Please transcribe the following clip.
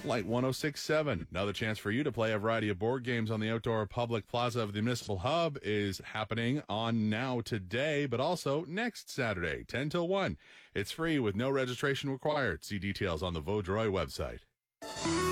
Flight 106.7. Another chance for you to play a variety of board games on the outdoor public plaza of the Municipal Hub is happening on now today, but also next Saturday, 10 till 1. It's free with no registration required. See details on the Vaudreuil website.